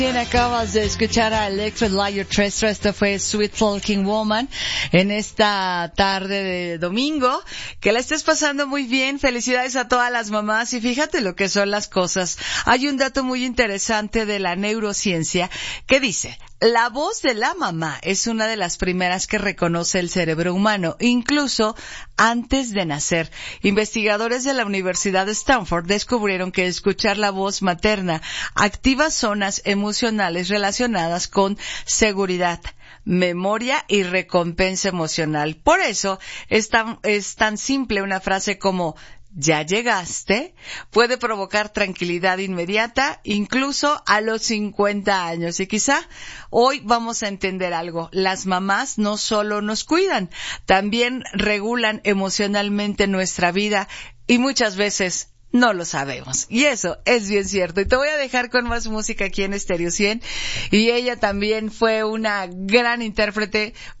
Bien, acabas de escuchar a Electric Light Orchestra. Esto fue Sweet Talking Woman en esta tarde de domingo. Que la estés pasando muy bien. Felicidades a todas las mamás. Y fíjate lo que son las cosas. Hay un dato muy interesante de la neurociencia que dice: la voz de la mamá es una de las primeras que reconoce el cerebro humano, incluso antes de nacer. Investigadores de la Universidad de Stanford descubrieron que escuchar la voz materna activa zonas emocionales relacionadas con seguridad, memoria y recompensa emocional. Por eso es tan simple una frase como ¿ya llegaste? Puede provocar tranquilidad inmediata, incluso a los 50 años. Y quizá hoy vamos a entender algo. Las mamás no solo nos cuidan, también regulan emocionalmente nuestra vida y muchas veces no lo sabemos. Y eso es bien cierto. Y te voy a dejar con más música aquí en Stereo 100. Y ella también fue una gran intérprete.